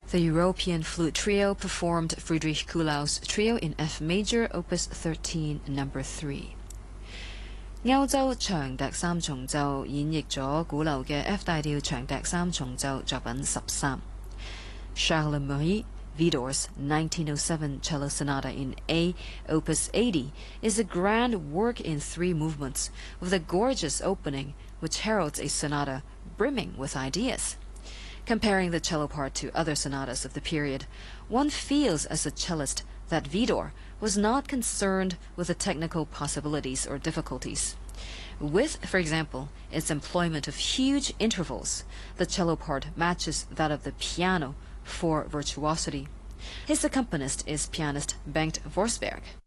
The European Flute Trio performed Friedrich Kuhlau's Trio in F major, Opus 13, No. 3. 歐洲長笛三重奏演繹咗古流嘅 F 大調長笛三重奏作品13。Charles Marie Widor's 1907 Cello Sonata in A, Opus 80, is a grand work in 3 movements, with a gorgeous opening which heralds a sonata brimming with ideas. Comparing the cello part to other sonatas of the period, one feels as a cellist that Widor was not concerned with the technical possibilities or difficulties. With, for example, its employment of huge intervals, the cello part matches that of the piano for virtuosity. His accompanist is pianist Bengt Forsberg.